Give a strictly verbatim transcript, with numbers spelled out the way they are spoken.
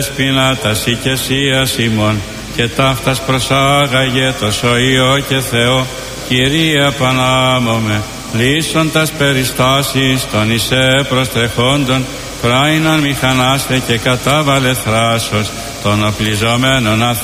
Σπινάτας οικεσίας ημών και ταύτας προσάγαγε το σοϊό και Θεό. Κυρία Πανάμωμε, λύσον τας περιστάσεις των εισέ προστρεχόντων, πράιναν μηχανάστε και κατάβαλε θράσος των οπλιζομένων ανθρώπων.